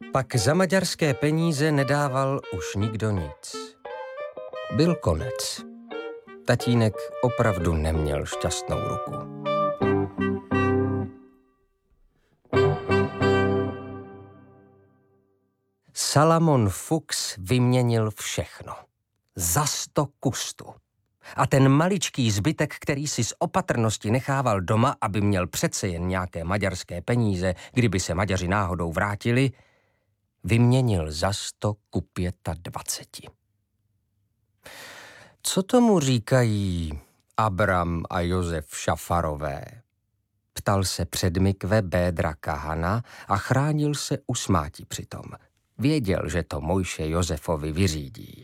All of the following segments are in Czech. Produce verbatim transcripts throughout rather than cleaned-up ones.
Pak za maďarské peníze nedával už nikdo nic. Byl konec. Tatínek opravdu neměl šťastnou ruku. Salamon Fuchs vyměnil všechno. Za sto kustu. A ten maličký zbytek, který si z opatrnosti nechával doma, aby měl přece jen nějaké maďarské peníze, kdyby se Maďaři náhodou vrátili, vyměnil za sto ku dvaceti. Co tomu říkají Abram a Josef Šafarové? Ptal se předmikve Bédra Kahana a chránil se usmátí přitom. Věděl, že to Mojše Josefovi vyřídí.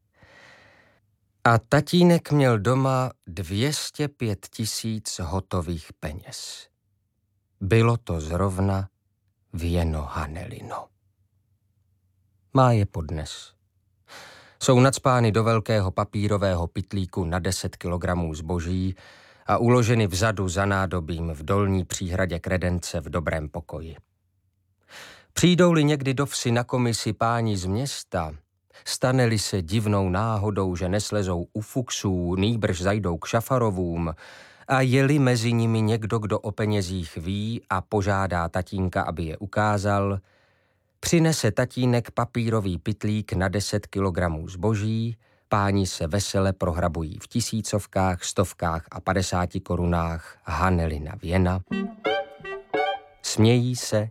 A tatínek měl doma dvě stě pět tisíc hotových peněz. Bylo to zrovna věno Hanelino. Má je podnes. Jsou nacpány do velkého papírového pytlíku na deset kilogramů zboží a uloženy vzadu za nádobím v dolní příhradě kredence v dobrém pokoji. Přijdou-li někdy do vsi na komisi páni z města, stane-li se divnou náhodou, že neslezou u Fuchsů, nýbrž zajdou k Šafarovům, a je-li mezi nimi někdo, kdo o penězích ví a požádá tatínka, aby je ukázal, přinese tatínek papírový pytlík na deset kilogramů zboží, páni se vesele prohrabují v tisícovkách, stovkách a padesáti korunách Hanelina věna, smějí se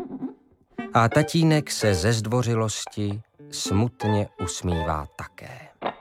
a tatínek se ze zdvořilosti smutně usmívá také.